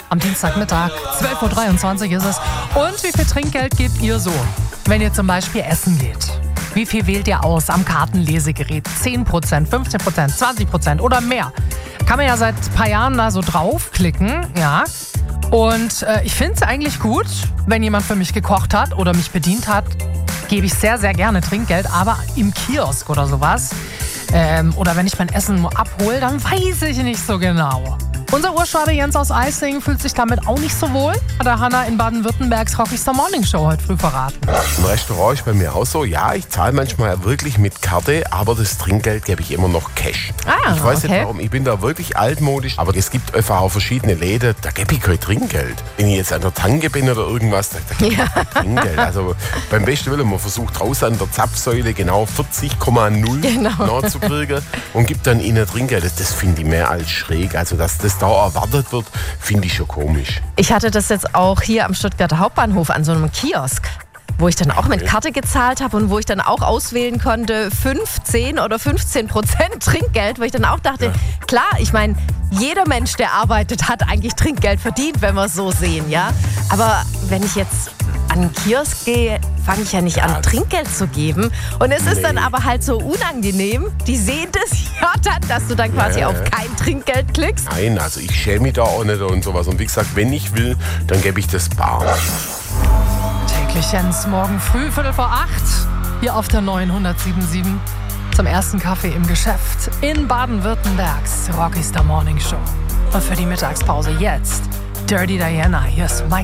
am Dienstagmittag. 12.23 Uhr ist es. Und wie viel Trinkgeld gebt ihr so, wenn ihr zum Beispiel essen geht? Wie viel wählt ihr aus am Kartenlesegerät? 10%, 15%, 20% oder mehr? Kann man ja seit ein paar Jahren da so draufklicken, ja. Und ich finde es eigentlich gut, wenn jemand für mich gekocht hat oder mich bedient hat, gebe ich sehr, sehr gerne Trinkgeld. Aber im Kiosk oder sowas, oder wenn ich mein Essen nur abhole, dann weiß ich nicht so genau. Unser Urschwabe Jens aus Eising fühlt sich damit auch nicht so wohl. Hat der Hanna in Baden-Württembergs Rocky Morning Show heute früh verraten. Im Restaurant ist bei mir auch so. Ja, ich zahle manchmal wirklich mit Karte, aber das Trinkgeld gebe ich immer noch Cash. Ich weiß nicht warum, ich bin da wirklich altmodisch. Aber es gibt einfach auch verschiedene Läden, da gebe ich kein Trinkgeld. Wenn ich jetzt an der Tanke bin oder irgendwas, da gebe ich kein Trinkgeld. Also beim besten Willen, man versucht draußen an der Zapfsäule genau 40,0 nachzukriegen und gibt dann ihnen Trinkgeld. Das finde ich mehr als schräg. Also dass das da erwartet wird, finde ich schon komisch. Ich hatte das jetzt auch hier am Stuttgarter Hauptbahnhof an so einem Kiosk, wo ich dann auch mit Karte gezahlt habe und wo ich dann auch auswählen konnte 10 oder 15% Trinkgeld, wo ich dann auch dachte, klar, ich meine, jeder Mensch, der arbeitet, hat eigentlich Trinkgeld verdient, wenn wir es so sehen, ja. Aber wenn ich jetzt an den Kiosk gehe, fange ich ja nicht an, Trinkgeld zu geben. Und es ist dann aber halt so unangenehm. Die sehen das ja dann, dass du dann quasi auf kein Trinkgeld klickst. Nein, also ich schäme mich da auch nicht und sowas. Und wie gesagt, wenn ich will, dann gebe ich das bar. Täglich Jens, morgen früh, 7:45, hier auf der 907.7 zum ersten Kaffee im Geschäft in Baden-Württembergs Rocky's Morning Show. Und für die Mittagspause jetzt Dirty Diana, hier ist Mike.